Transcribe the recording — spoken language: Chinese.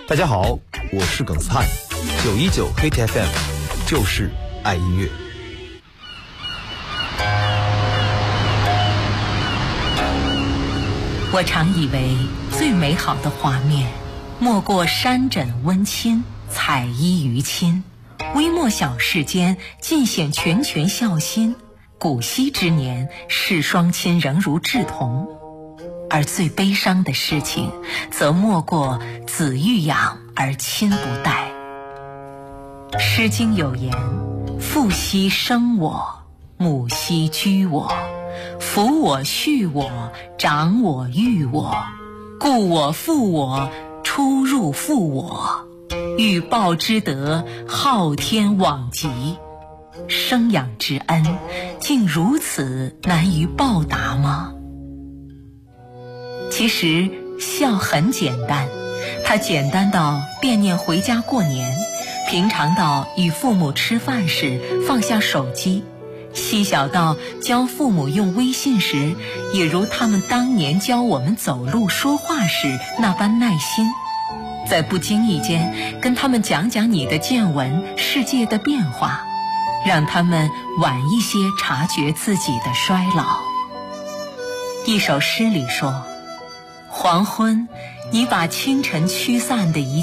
大家好，我是耿灿，919 Hit FM， 就是爱音乐。 我常以为最美好的画面，莫过山枕温馨，彩衣娱亲，微末小事间，尽显拳拳孝心。古稀之年，视双亲仍如稚童。而最悲伤的事情，则莫过子欲养而亲不待。诗经有言：父兮生我，母兮居我，抚我恤我，长我育我，故我负我，出入负我，欲报之德，昊天罔极。生养之恩，竟如此难于报答吗？其实孝很简单，它简单到惦念回家过年，平常到与父母吃饭时放下手机，细小到教父母用微信时，也如他们当年教我们走路说话时那般耐心，在不经意间跟他们讲讲你的见闻，世界的变化，让他们晚一些察觉自己的衰老。一首诗里说，黄昏，你把清晨驱散的一